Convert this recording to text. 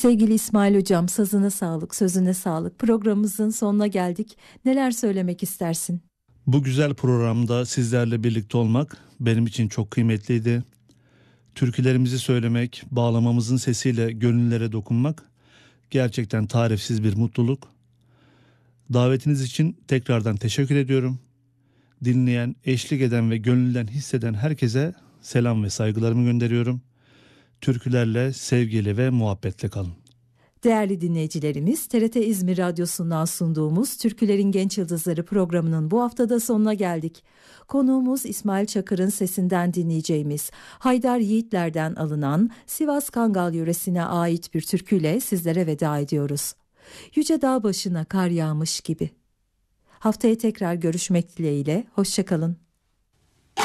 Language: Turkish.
Sevgili İsmail Hocam, sazına sağlık, sözüne sağlık. Programımızın sonuna geldik. Neler söylemek istersin? Bu güzel programda sizlerle birlikte olmak benim için çok kıymetliydi. Türkülerimizi söylemek, bağlamamızın sesiyle gönüllere dokunmak gerçekten tarifsiz bir mutluluk. Davetiniz için tekrardan teşekkür ediyorum. Dinleyen, eşlik eden ve gönülden hisseden herkese selam ve saygılarımı gönderiyorum. Türkülerle, sevgiyle ve muhabbetle kalın. Değerli dinleyicilerimiz, TRT İzmir Radyosu'ndan sunduğumuz Türkülerin Genç Yıldızları programının bu haftada sonuna geldik. Konuğumuz İsmail Çakır'ın sesinden dinleyeceğimiz Haydar Yiğitler'den alınan Sivas Kangal yöresine ait bir türküyle sizlere veda ediyoruz. Yüce dağ başına kar yağmış gibi. Haftaya tekrar görüşmek dileğiyle, hoşça kalın.